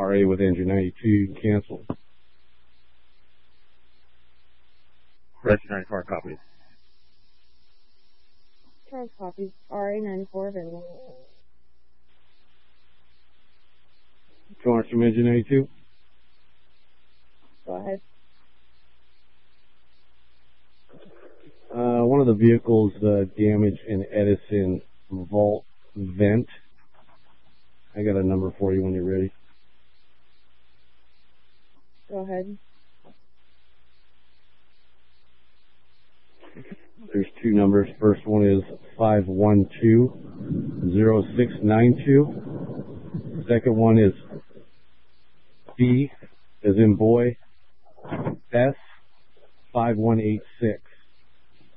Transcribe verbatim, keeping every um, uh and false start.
R A with engine ninety-two, cancel. Register ninety-four, copy. Charles copies. R A ninety-four available. Charge from engine ninety-two. Go ahead. Uh, one of the vehicles uh, damaged in Edison vault vent. I got a number for you when you're ready. Go ahead. There's two numbers. First one is five one two zero six nine two. Second one is B, as in boy, S five one eight six.